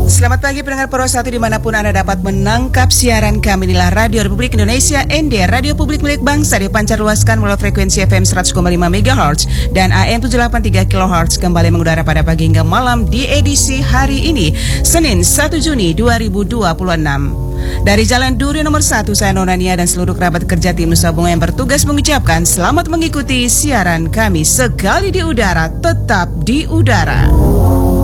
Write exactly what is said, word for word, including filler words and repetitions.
Selamat pagi pendengar Pro satu dimanapun Anda dapat menangkap siaran kami. Inilah Radio Republik Indonesia N D, Radio Publik Milik Bangsa, dipancar luaskan melalui frekuensi F M seratus koma lima megahertz dan A M tujuh ratus delapan puluh tiga kilohertz, kembali mengudara pada pagi hingga malam di edisi hari ini, Senin satu Juni dua ribu dua puluh enam. Dari Jalan Duri nomor satu, saya Nona Nia dan seluruh kerabat kerja tim Nusa Bunga yang bertugas mengucapkan selamat mengikuti siaran kami. Sekali di udara, tetap di udara.